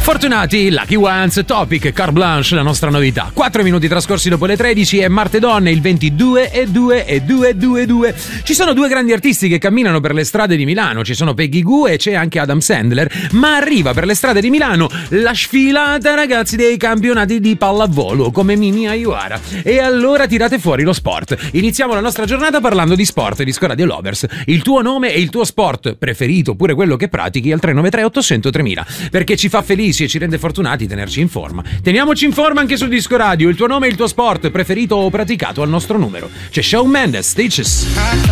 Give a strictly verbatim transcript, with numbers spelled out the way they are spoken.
Fortunati, Lucky Ones, Topic, Carte Blanche, la nostra novità. quattro minuti trascorsi dopo le tredici, è Marte Donne, il ventidue e due e due due due. Ci sono due grandi artisti che camminano per le strade di Milano, ci sono Peggy Gou e c'è anche Adam Sandler, ma arriva per le strade di Milano la sfilata, ragazzi, dei campionati di pallavolo come Mimi Aiuara. E allora tirate fuori lo sport. Iniziamo la nostra giornata parlando di sport, di Disco Radio Lovers. Il tuo nome e il tuo sport preferito, pure quello che pratichi, al tre nove tre ottocento tremila, perché ci fa felici e ci rende fortunati tenerci in forma. Teniamoci in forma anche su Disco Radio. Il tuo nome e il tuo sport preferito o praticato al nostro numero. C'è Shawn Mendes, Stitches.